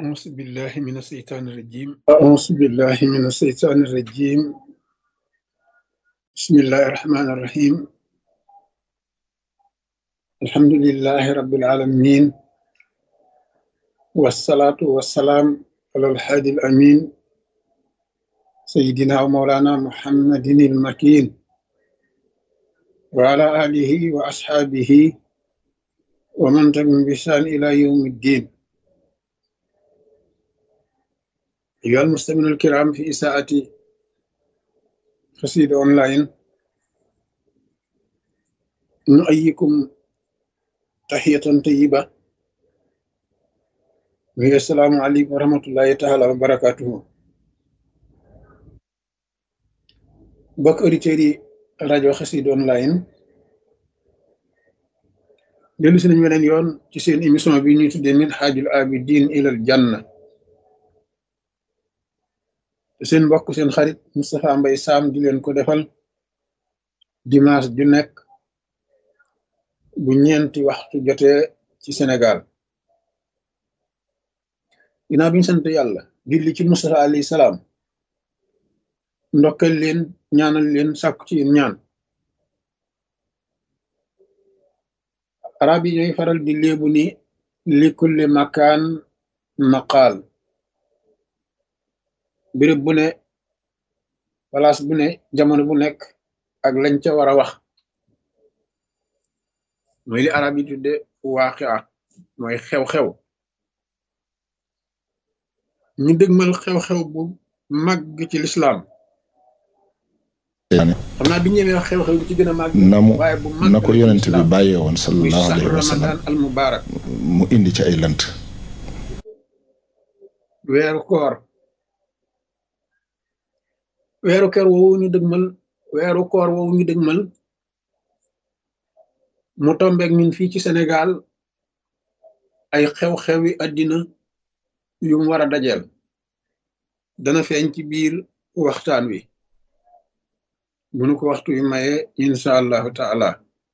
أعوذ بالله من الشيطان الرجيم أعوذ بالله من الشيطان الرجيم بسم الله الرحمن الرحيم الحمد لله رب العالمين والصلاة والسلام على الحادي الأمين سيدنا ومولانا محمد المكين وعلى آله وأصحابه ومن تبعهم بإحسان إلى يوم الدين. أيها المستمعون الكرام في إساءة قصيدة أونلاين نؤيكم تحية طيبة وهي السلام عليكم ورحمة الله تعالى وبركاته. بك أوديتيري rajo Xassida online dellu si nañu weneen yoon ci seen émission bi ñuy tuddee Minhajul Abidin ilal Janna te seen mbokk seen xarit Moustapha Mbaye Sam di leen ko defal dimanche ju nekk bu ñeenti waxtu jotee ci Sénégal. ginnaaw bi ñu sant yàlla julli ci Mustafa alayhi salaam ndokkal leen ñaanal leen sàkku ci yéen ñaan. arab yi ñooy faral di léebu ni li kulli makaan maqaal, béréb bu ne place bu ne jamono bu nekk ak lañ ca war a wax, mooy li arab yi tudde waaqia, mooy xew-xew. ñu dëgmal xew-xew bu màgg ci lislaam. xam naa bi ñëwee wax xew-xew bi ci gën a màgg waaye bu màgg na ko yonent bi bàyyee woon sallallahu alayhi wa sallam ramadan al mubarak, mu indi ci ay lant. weeru koor, weeru koor woowu ñu dëgmal, weeru koor woowu ñu dëgmal mu tombeek ñun fii ci Sénégal ay xew-xewi àddina yu mu war a dajeel, dana feeñ ci biir waxtaan wi bu nu ko waxtu wi maye insha allahu taala.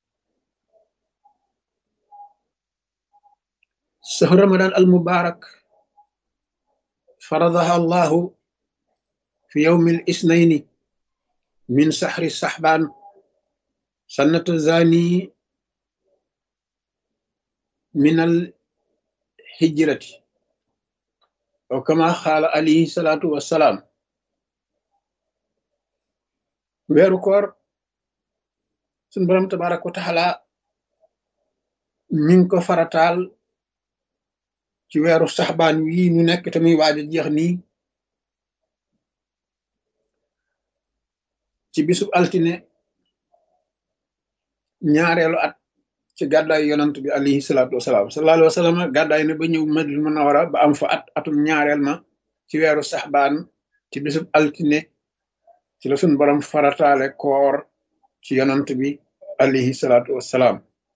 sahru ramadan al mubarak faradaha allahu fi yawmi al isnayni min sahri sahban sannata zani min al hijrati aw kama xaala alayhi salaatu wassalaam. weeru koor suñu borom tabaraka wa taala mi ngi ko farataal ci weeru saxbaan wii ñu nekk te muy waaj a jeex nii, ci bisub altine ñaareelu at ci gàddaay yonant bi alayhi salaatu wasalaam. sallallahu alayhi wa sallam gàddaay na ba ñëw Madina Munawwara ba am fa atum ñaareel ma ci weeru saxbaan ci bisub altine ci la suñ borom farataale koor ci yonant bi alayhi salaatu wassalaam.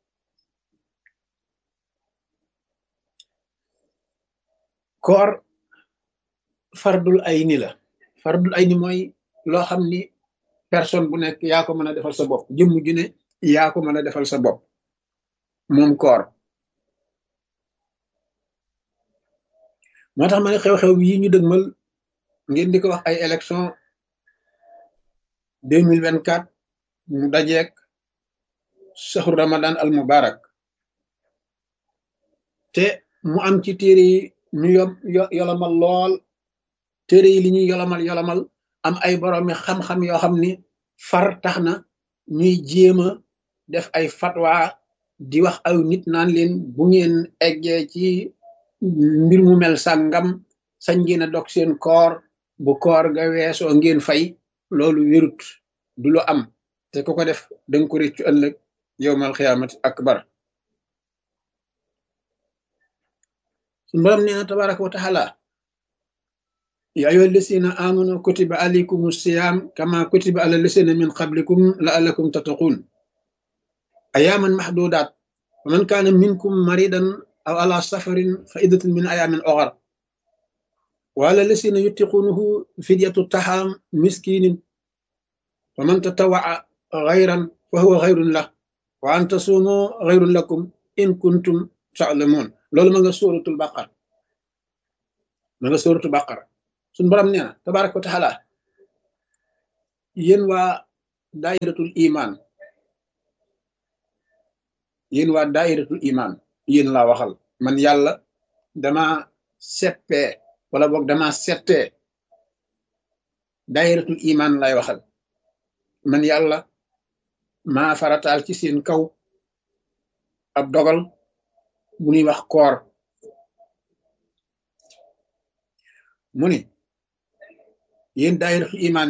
koor fardul ayni la. fardul ayni mooy loo xam ni personne bu nekk yaa ko mën a defal sa bopp, jëmm ju ne yaa ko mën a defal sa bopp moom koor. moo tax ma ne xew-xew yi ñu dëgmal ngeen di ko wax ay élection 2024 mu dajeek sahru ramadan al mubarak, te mu am ci téere yi ñu yolamal lool. téere yi li ñuy yolamal am ay boroomi xam-xam yoo xam ni far tax na ñuy jéema def ay fatwa di wax aw nit naan leen bu ngeen eggee ci mbir mu mel sàngam sañ ngeen a dog seen koor, bu koor ga weesoo ngeen fay. loolu wérut, du lu am, te ku ko def danga ko réccu ëllëg yowmal xiyaamati akbar. suñu borom nee na tabaraka wa taala ya ayyuha lasina amanu kutiba alaykumu siyam kama kutiba ala lasina min qablikum la'allakum tattaqun ayaman mahdudat wa man kana minkum maridan aw ala safarin fa iddatun min ayamin ukhar wa ala lasina yutiqunahu fidyatu taham miskinin wa man tatawaa xayran fa huwa xayrun lah wa an tasuumu xayrun lakum in kuntum ta'lamun. loolu ma nga suratul baqara. ma nga sóoratu baqara suñ borom nee na tabaraka wa taala yéen waa daayiratul iman yéen waa daayiratul iman yéen laa waxal man yàlla dama seppee wala boog dama settee daayiratul iman lay waxal man yàlla maa farataal ci seen kaw ab dogal bu ñuy wax koor mu ni yéen daayiratul iman